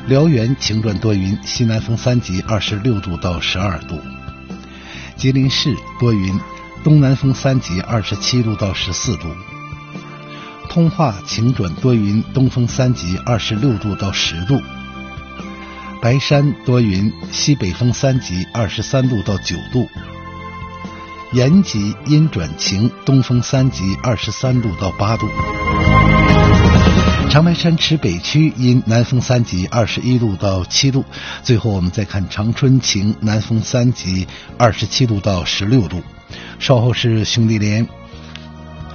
辽源晴转多云，西南风3级26度到12度。吉林市多云，东南风3级27度到14度。通化晴转多云，东风3级26度到10度。白山多云，西北风3级23度到9度。延吉阴转晴，东风3级23度到8度。长白山池北区因南风3级21度到7度。最后我们再看长春晴，南风3级27度到16度。稍后是兄弟连。